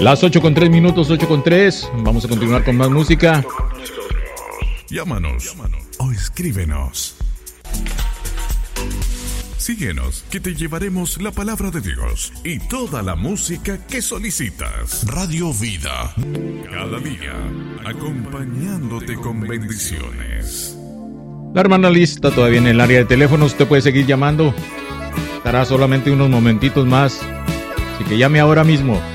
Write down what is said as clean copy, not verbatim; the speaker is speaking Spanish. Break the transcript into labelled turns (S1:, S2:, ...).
S1: Las 8:03, 8:03. Vamos a continuar con más música.
S2: Llámanos o escríbenos. Síguenos, que te llevaremos la palabra de Dios y toda la música que solicitas. Radio Vida, cada día acompañándote con bendiciones.
S1: La hermana Liz está todavía en el área de teléfonos. Usted puede seguir llamando. Estará solamente unos momentitos más. Así que llame ahora mismo.